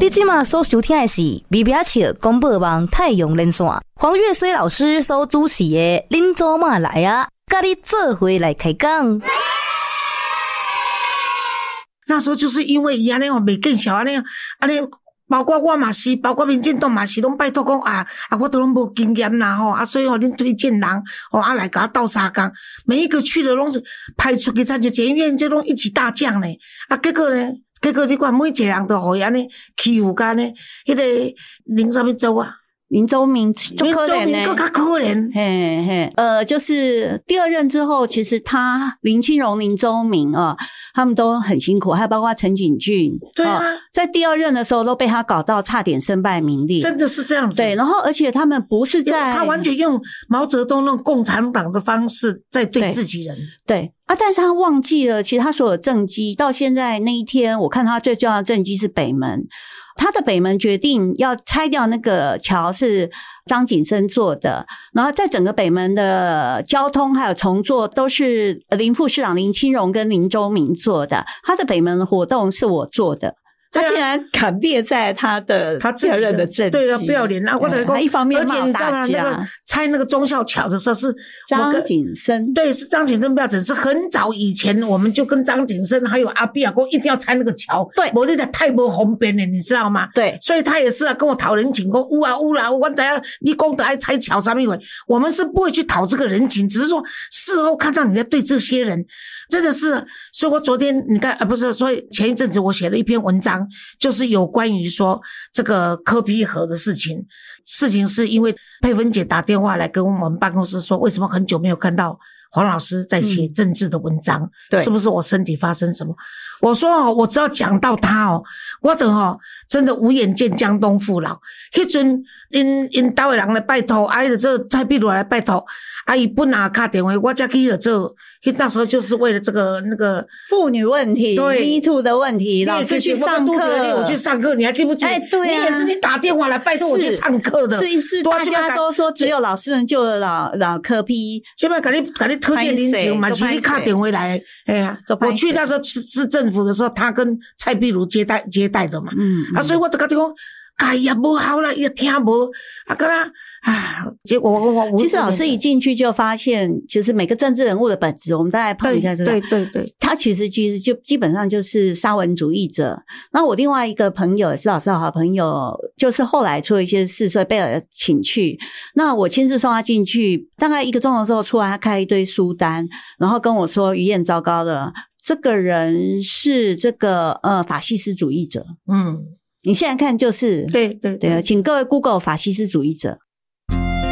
你现在所收听的是微微笑广播网太阳连线，黄月水老师所主持的恁祖妈来啊，跟你做伙来开讲。 那时候就是因为伊安尼哦，袂见笑安尼，包括我嘛是，包括民进党嘛是，拢拜托讲我都拢无经验啦吼，所以恁推荐人来甲我斗相共，每一个去的拢是派出去参就检验，就拢一起大将呢，结果你看每一个人都互伊安尼欺负甲呢，迄个林什么州啊？ 林宗明就可怜呢， 更加可怜。 嘿嘿，就是第二任之后，其实他林清荣、林宗明啊，他们都很辛苦，还有包括陈景峻， 对啊， 在第二任的时候都被他搞到差点身败名裂， 真的是这样子。 对，然后而且他们不是在他完全用毛泽东那种共产党的方式在对自己人， 对啊，但是他忘记了，其实他所有政绩到现在那一天，我看他最重要的政绩是北门。他的北门决定要拆掉那个桥是张景森做的，然后在整个北门的交通还有重做都是林副市长林清荣跟林周明做的，他的北门的活动是我做的。他竟然敢列在他第二任的政绩， 对了，不要脸啊！我等于说， 一方面骂大家， 而且你知道吗？那个拆那个忠孝桥的时候是张景森， 对，是张景森标准，是很早以前我们就跟张景森还有阿碧啊说一定要拆那个桥， 对， 不然太不方便了，你知道吗？ 对， 所以他也是跟我讨人情，说有啦，我知道你讲的爱拆桥什么一回，我们是不会去讨这个人情，只是说事后看到你在对这些人，真的是，所以我昨天你看不是，所以前一阵子我写了一篇文章。就是有关于说这个柯 P 和的事情是因为佩芬姐打电话来跟我们办公室说，为什么很久没有看到黄老师在写政治的文章，是不是我身体发生什么？我说我只要讲到他我的真的无眼见江东父老。那阵因家的人来拜托，这蔡壁如来拜托，伊本来打电话，我才去了做。那时候就是为了这个那个妇女问题，对 Me Too 的问题，老师去上课， 我去上课，你还记不记得？ 对啊， 你也是你打电话来拜托我去上课的， 是大家都说只有老师能救老柯 P， 现在给你推荐人情嘛，其实打电话来，哎呀，我去那时候市政府的时候，他跟蔡壁如接待的嘛，所以我就跟他讲。哎呀，不好了，也听不结果我其实老师一进去就发现，就是每个政治人物的本质，我们大概碰一下就对， 他其实就基本上就是沙文主义者。那我另外一个朋友也是老师的好朋友，就是后来出了一些事，所以被我请去。那我亲自送他进去，大概1个钟头之后出来，他开一堆书单，然后跟我说：“于燕，糟糕了，这个人是这个法西斯主义者。”你现在看就是对， 请各位 Google 法西斯主义者。